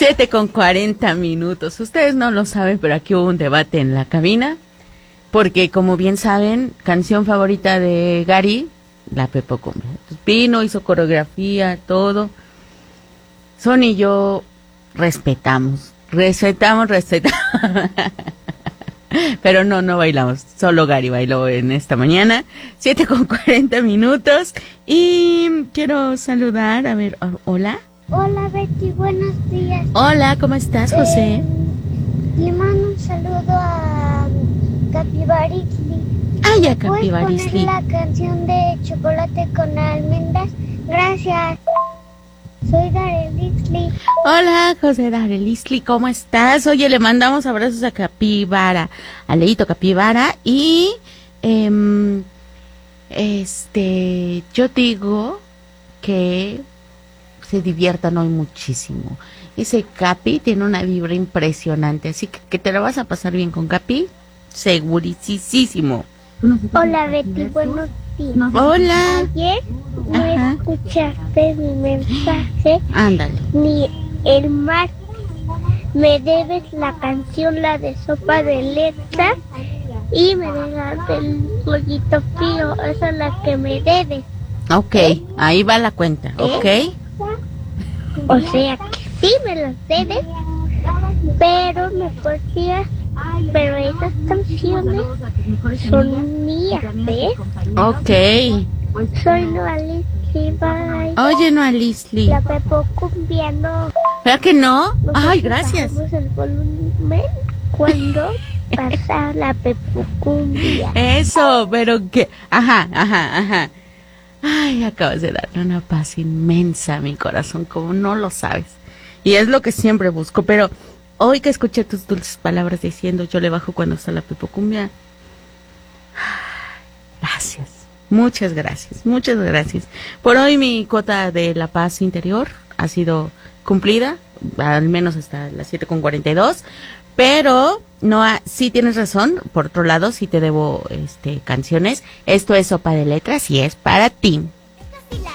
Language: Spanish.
7:40. Ustedes no lo saben, pero aquí hubo un debate en la cabina. Porque, como bien saben, canción favorita de Gary, la Pepo Cumbia. Entonces, vino, hizo coreografía, todo. Son y yo respetamos. Pero no bailamos. Solo Gary bailó en esta mañana. 7:40. Y quiero saludar, a ver, hola. Hola Betty, buenos días. Hola, ¿cómo estás, José? Le mando un saludo a Capibarisli. Ay, a ¿Puedes Capibarisli. poner la canción de Chocolate con almendras? Gracias. Soy Darelisli. Hola, José Darelisli, ¿cómo estás? Oye, le mandamos abrazos a Capibara, a Leito Capibara, y yo digo que se diviertan hoy muchísimo. Ese Capi tiene una vibra impresionante, así que te lo vas a pasar bien con Capi, segurísimo. Hola Betty, buenos días. Hola. Ayer no Ajá. escuchaste mi mensaje Ándale. ni el martes. Me debes la canción, la de Sopa de Letras, y me debes el pollito frío. Esa es la que me debes. Ok, ahí va la cuenta, ¿ok? O sea que sí me las debes, pero me podrías, pero esas canciones son mías, ¿ves? Ok. Soy Noalisli, bye. Oye, no, Alisli. La Pepo Cumbia no. ¿Verdad que no? Nosotros Ay, gracias. bajamos el volumen cuando pasa la Pepo Cumbia. Eso, pero que... Ajá. Ay, acabas de darle una paz inmensa a mi corazón, como no lo sabes. Y es lo que siempre busco, pero hoy que escuché tus dulces palabras diciendo yo le bajo cuando está la Pepo Cumbia. Gracias. Muchas gracias. Por hoy mi cuota de la paz interior ha sido cumplida, al menos hasta las 7:42, pero no, sí tienes razón, por otro lado sí te debo canciones. Esto es Sopa de Letras y es para ti.